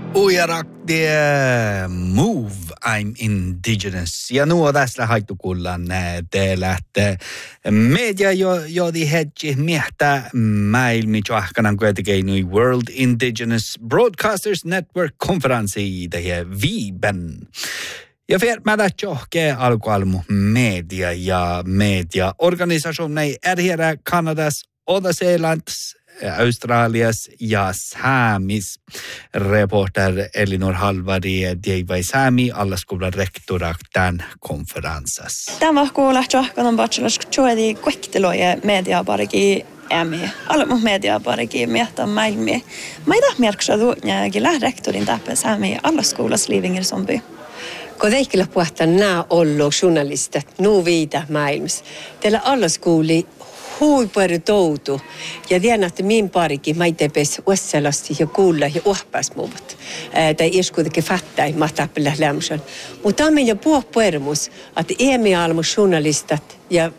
Ujarak det Move, I'm Indigenous. Ja nuo tässä haittukullan teilät media jodi hedji miehtä maailmi johkanan kuitenkin World Indigenous Broadcasters Network konferenssi tähän viiben. Ja firmada johke alkualmu media ja mediaorganisationer är Kanadas, Ådalslands, Australias ja Saamis. Reporter Elinor Halvari Dievai Saami allaskolan rektorak tämän konferenssas. Tämä kuulla johkanan bachelors joedi kuekteloje media barigi ämi. Alla media barigi miehtä maailmi. Maida merksadu gila rektorin täpä Saami allaskolas livinger zombi. Kun teikillä puhutaan nämä ollut journalistit, nuu viitä maailmassa. Teillä allaskouli huippueri toutu. Ja tiedän, että min parikin maitepes uusselasti ja kuulla ja uhpas muut. Tai edes kuitenkin fattai mahtappilla lämmösen. Mutta on meidän puhupuermus, että EMI-almu journalistat ja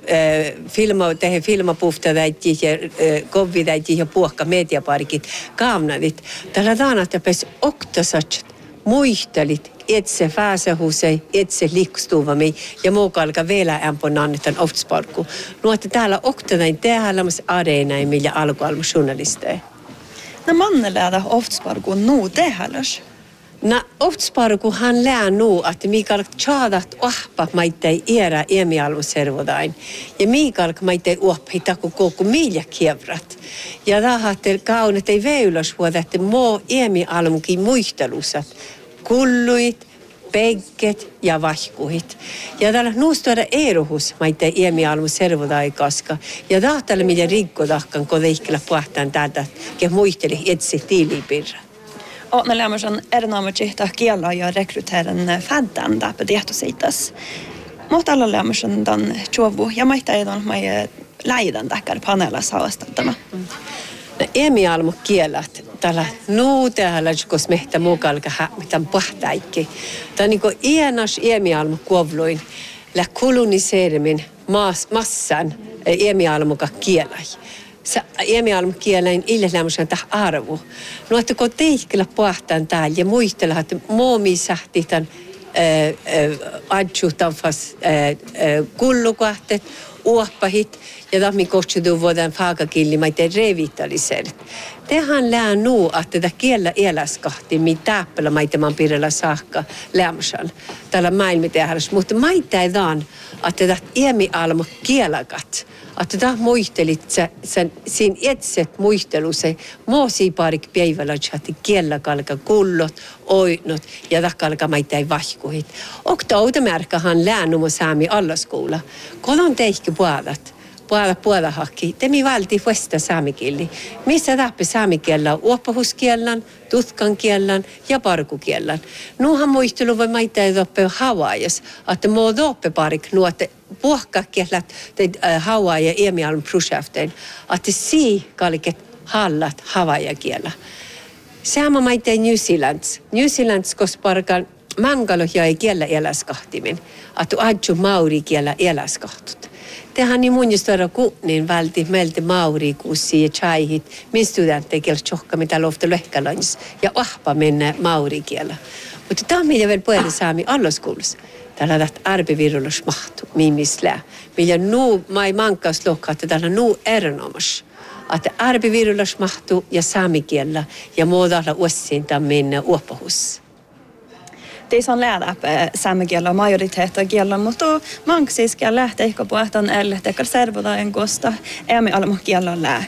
filmapuhtatäiti ja kovitäiti ja puhka mediaparikit kaamnavit. Tällä taana täpes oktasat muistelit itse fääsähusei, itse liikstuvami ja muukalka vielä ämpön annetaan oftsparku. Nuotte täällä oktatain tehdälämässä areenain, millä alkualmu journalisteja. No manneläädä oftsparku nuu tehdäläs? No oftsparku hän lää nuu, että mikalka tjaadat ohpa maittai iärä EMI-almuservodain. Ja mikalka maittai ohpa hitaku koko milja kievrat. Ja tahatte kaunet ei veylös vuoda, että moo EMI-almukin muistelusat. Kulluit, pegget ja vahkuit. Ja täällä nuustuada erohus maittai EMI-almu servodaikaska. Ja tahtalla millä rikkodahkan, kun teikillä puhtaan täältä, ja muisteli etsi tiilipirra. När lämmersen erinomaisesti kielä ja rekryteeren faddan täpä tietoisitas. Mutta alla lämmersen dan chuovu ja maita ei don mai läiden täkkär panella saustattama. EMI-almu kielat tällä nuutehällä kos mehtä mukalka mitään pahtaikki. Tää niinku ienas EMI-almu kuovluin lä koloniseerimin massan EMI-almuka kielai. EMI-almu kielain illämisen täh arvu. No että kun teikillä puhtaan täällä ja muistella, että muomi sähti tämän adjutanfas kullukohtet, uoppahit ja tahmi kotsutuu vuoden faakakilli maiten revitaliserit. Tehän lää nuu, että tätä kiellä eläskahti, mitä täppälä maitemaan pirellä saakka lämsän. Täällä maailmitehärässä, mutta maita ei daan, että tätä EMI-almu kielakat. Että tämä muistelit sen siinä etset muistelussa moosi parik päivällä, että kiellä kalka kullot, oinot ja takalka maita ei vahkuhit. Okta outamärkähän läänumo saami allaskoula. Kodon teikki puola hakki. Temi valti vuesta saamikieli. Missä täppä saamikielä uoppahuskielän, tutkankielän ja parkukielän. Nuuhan muistelu voi maita ei toppe Hawaias, että muu toppe parik nuotte puhkakielät Hawaii ja EMI-alun projektein, että kalket hallat Hawaii-kielä. Sama maita New Zealands, koska parkan mangalo jäi kielä eläskahtimin, että adju mauri kielä eläskahtut. Tehän niin mun justora niin välti meiltä mauri kuussi ja chaihit, min studentteja kielä tjohka, mitä lofta lehkälans, ja ahpa mennä mauri kielä. Mutta tämä on meidän vielä puolella saami allaskoulussa. Täällä on arbivirulus mahtu, miimislää. Millä nuu mai mankas lokka, että täällä on nuu erinomas. Että arbivirulus mahtu ja saamikielä ja muodalla uussin tämän uoppahus. Teissä on lähdä saamikielä majoriteetta kielä, mutta manksiskielä lähtee ehkä puhutaan ällähteekään servodaen kosta EMI-almu kielä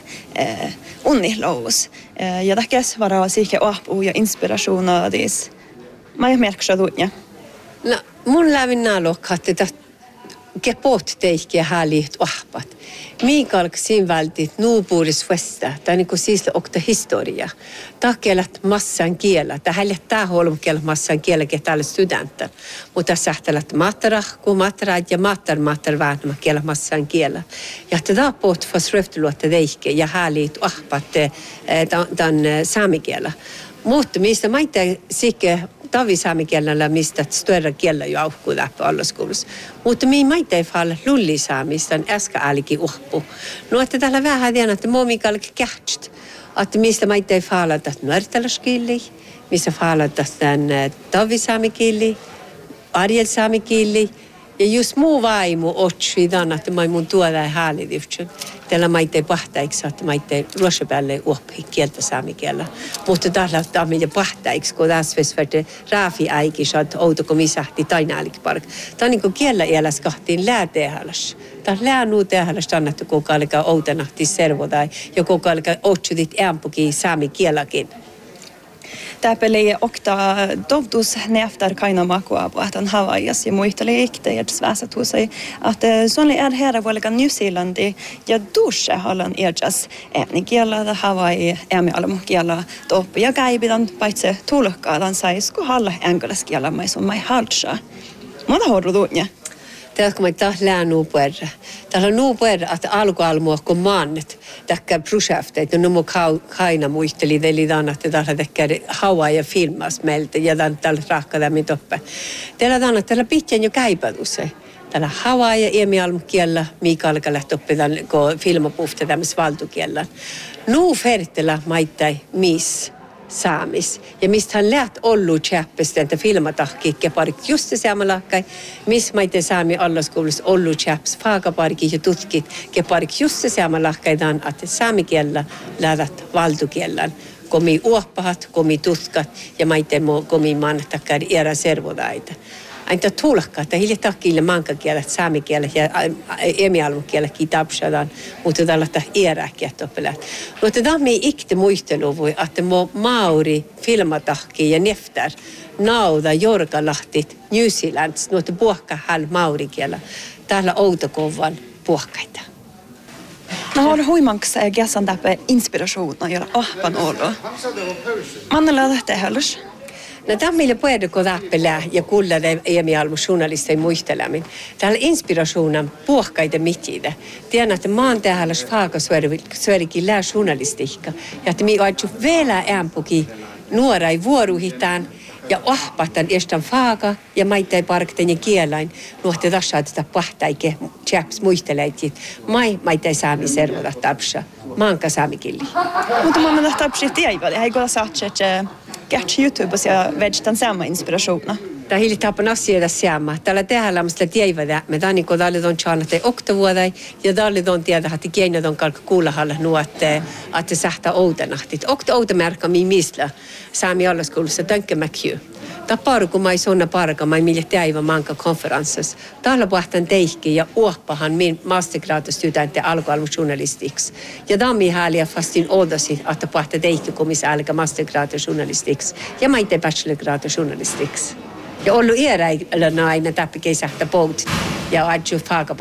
unnilous. Ja tähkäs varaa siihen ahpuu ja inspirationaa diis. Mä ei merkkaa tuutnia. No, mun lävin nälokka, että kepoot teikkiä häliit ahpat. Miikalk siinä vältit nuupuudis vesta, tai niin kuin siis okta historia. Takelat massan kielä, tai hälle tää holmkielä massan kielä, ketä studentter. Mutta sähtälät matarahku, mataraat ja matar vääntämä kielä massan kielä. Ja tätä poot fas röftyluotta teikkiä ja häliit ahpat tämän saamikielä. Mutta mistä maita sikke tavisaamikielellä, mistä stöörä kielä jo auhkuu läppä allaskoulussa. Mutta mihin maita ei faalla lullisaamista, äsken äälikin uhpu. No, että täällä vähän tiedän, että muomikalki kähtsit. Että mistä mä ei faalata nuortalaskilli, missä faalata tämän tavisaamikilli, arjelsaamikilli. Ja just muu vaimu otsvidan, että mä mun tuoda häälidivtsun. Tällä mä ei pahtaiksi, että mä ei ruosapälle uoppi kieltä saamikielä. Mutta tällä on meidän pahtaiksi, kun tässä vesvärte raafi aikis, että outo misahti tainaalikpark. Tämä on niin kuin kielä eläs kahtiin läätehäläs. Tämä on lää tehäläs annettu, kun kallikaa outanahti servodai ja kun kallikaa otsudit ämpukin saamikielakin. Täpeli okta dovtus näftar kaina makuapua, että on Hawaiias ja muisteli ikteet sväsätusei, että se oli herra vuolika New Zealandi ja dusse hallan erjas äänikielä Hawaii äämialmukielä toppi ja käipitan paitsi tulkkaadan saisku halla englanniskielä mais on mai haltsa. Mitä hoidu tunne? Täältä kun mä taas lään nuupuerra. Täällä on nuupuerra, että alkualmua kun mannet täkkää projekteet. No mun kaina muisteli velidaan, että täällä täkkää Hawaii ja filmas meiltä ja täällä rahkadämin toppe. Täällä pitää jo käypät usein. Täällä Hawaii ja emialmukielä, mikä alkaa lähteä oppitaan, kun filmapuhta tämmöisessä valtukielä. Nuu fertillä maittai miss. Saamis. Ja mistä hän läht ollu tjäppästä, että filmatahki keparik just se samalahkai, missä maite saami allaskoulussa ollu tjäppäs, faakaparki ja tutkit keparik just se samalahkaitaan, että saamikielä lähdät valtukielän. Komi uoppahat, komi tutkat ja maite komi mantakkaan erä servodaita. Aina tuulakkaa, että hiljatahkille mankakielet, saamikielet ja emialmukieletkin tapsadaan, mutta tällaista erääkin toppelät. Mutta tämä on ikte muisteluvui, että mauri filmatahki ja neftar nauda jorkalahtit New Zealands, nuotta puhkahal maurikielä. Täällä outokovan puhkaita. No har huimanks käsan täpä inspirationen jolla ahpan olo. Mannella lähtee höllys. No tämä on meille puhuta, kun täppelää ja kuulla emialmus journalistien muistelemin. Täällä inspiratioonan puhkaita mittiitä. Tiedän, että mä oon täällä faakasuorikin lää journalistiikka. Ja että minä olen vielä ämpukin nuorai vuoruhitaan ja ahpahtan estän faaka ja maittai parkten ja kielain. Nuotte tässä tätä pahtaike tjäps muisteleitit. Maittai saami servoda tapsa. Maanka saamikilli. Mutta mä menen tapsi tiedä. Hei kun saat että Gert YouTubessa ja vedetään sama inspirationen. Tämä hiili tapan asioita sama. Tällä tehdään lämmöistä tiedä. Me tänne kun tälle on tjannat oktavuoday ja tälle on tiedä, että kiinni on kalka kuulahalla nuotte, että sähtää outanahtit. Okta outamärkä mistä saami allaskoulussa tänkemäkkyy. Tapparu kun mai sonna parka mai mille teivä manka konferenssissa. Täällä puhutaan teihki ja uoppahan min mastergraadustudenten alkualmusjournalistiksi. Ja tämä hääliä fastin odasi, että puhutaan teihki komissa alka mastergraadusjournalistiksi ja maite bachelorgraadusjournalistiksi. Ja ollut iäräillä aina täppi keisähtä pout ja adju faaka